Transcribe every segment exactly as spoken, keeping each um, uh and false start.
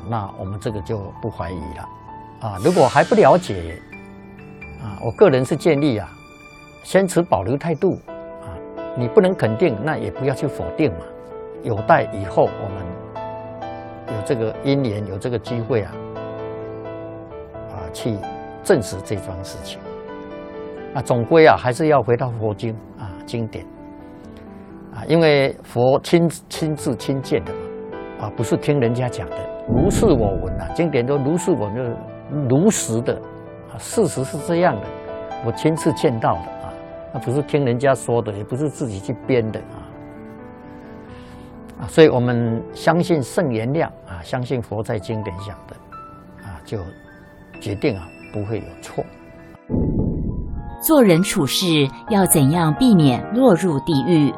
那我们这个就不怀疑了啊。如果还不了解啊，我个人是建议啊，先持保留态度啊，你不能肯定，那也不要去否定嘛，有待以后我们有这个因缘，有这个机会啊，啊去证实这桩事情。那总归啊，还是要回到佛经啊经典啊，因为佛亲亲自亲见的嘛，啊，不是听人家讲的，如是我闻啊，经典都如是我闻，如实的啊，事实是这样的，我亲自见到的啊，那不是听人家说的，也不是自己去编的啊，啊，所以我们相信圣言量啊，相信佛在经典讲的啊，就决定啊不会有错。 做人处事要怎样避免落入地狱？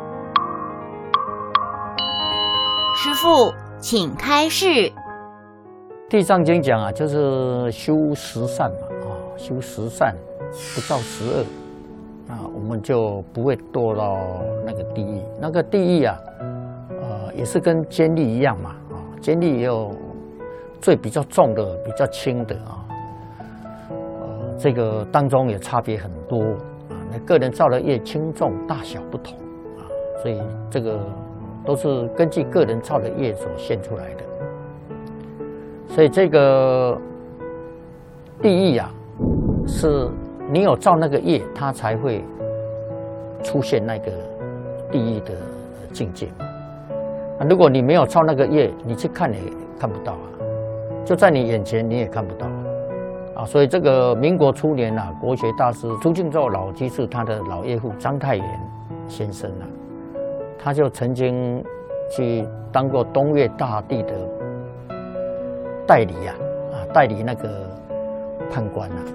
师父，请开示。 地藏经讲啊，就是修十善嘛，啊，修十善，不造十恶，啊，我们就不会堕到那个地狱。那个地狱啊，呃，也是跟监狱一样嘛，啊，监狱也有罪比较重的，比较轻的啊。这个当中也差别很多啊，那个人造的业轻重大小不同啊，所以这个都是根据个人造的业所现出来的。所以这个地狱啊，是你有造那个业，它才会出现那个地狱的境界嘛。啊，如果你没有造那个业，你去看也看不到啊，就在你眼前你也看不到。啊，所以这个民国初年啊，国学大师朱敬照老居士他的老岳父章太炎先生啊，他就曾经去当过东岳大帝的代理啊，啊代理那个判官啊，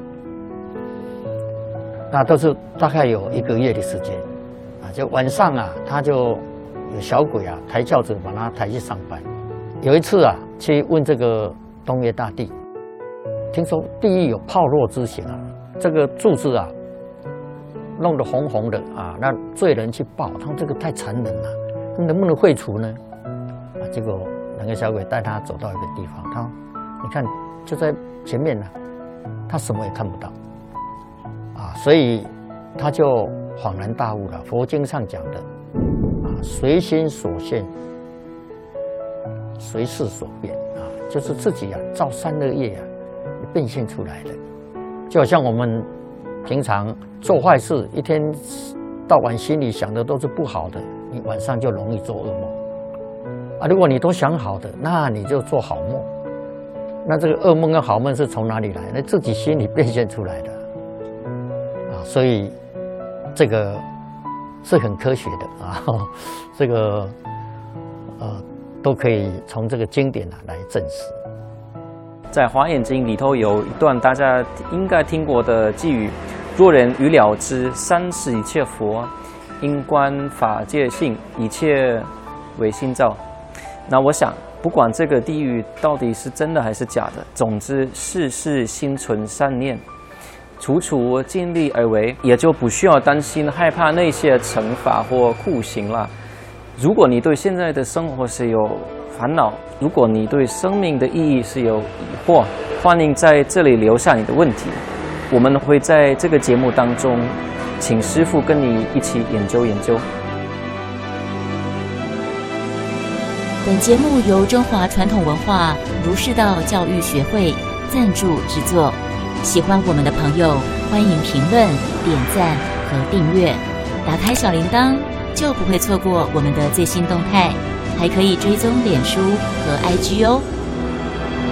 那都是大概有一个月的时间啊，就晚上啊，他就有小鬼啊抬轿子把他抬去上班。有一次啊，去问这个东岳大帝。听说地狱有炮烙之刑啊，这个柱子啊，弄得红红的啊，那罪人去报，他说这个太残忍了，能不能废除呢？啊，结果两个小鬼带他走到一个地方，他说你看就在前面呢、啊，他什么也看不到，啊，所以他就恍然大悟了。佛经上讲的啊，随心所现，随事所变啊，就是自己啊造三恶业啊。变现出来的，就好像我们平常做坏事，一天到晚心里想的都是不好的，你晚上就容易做噩梦啊。如果你都想好的，那你就做好梦。那这个噩梦跟好梦是从哪里来？那自己心里变现出来的啊。所以这个是很科学的啊，这个呃都可以从这个经典啊来证实。 在《华严经》里头有一段大家应该听过的偈语：“若人欲了知三世一切佛，因观法界性，一切唯心造。”那我想，不管这个地狱到底是真的还是假的，总之事事心存善念，处处尽力而为，也就不需要担心害怕那些惩罚或酷刑了。如果你对现在的生活是有烦恼，如果你对生命的意义是有疑惑，欢迎在这里留下你的问题，我们会在这个节目当中请师父跟你一起研究研究。 本节目由中华传统文化儒释道教育学会赞助制作，喜欢我们的朋友欢迎评论、点赞和订阅，打开小铃铛就不会错过我们的最新动态，还可以追踪脸书和 I G 哦。